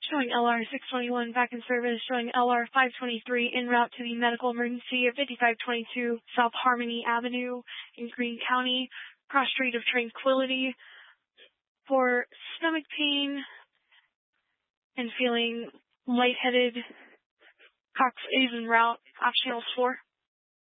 showing LR 621 back in service, showing LR 523 en route to the medical emergency at 5522 South Harmony Avenue in Greene County, cross street of Tranquility. For stomach pain and feeling lightheaded, Cox is en route off channel 4.